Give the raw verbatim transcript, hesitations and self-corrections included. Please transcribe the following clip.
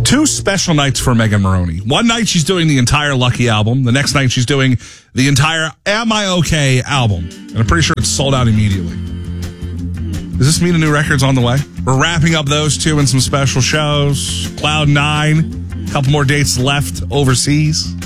Two special nights for Megan Moroney. One night she's doing the entire Lucky album. The next night she's doing the entire Am I Okay album. And I'm pretty sure it's sold out immediately. Does this mean a new record's on the way? We're wrapping up those two and some special shows. Cloud nine, a couple more dates left overseas.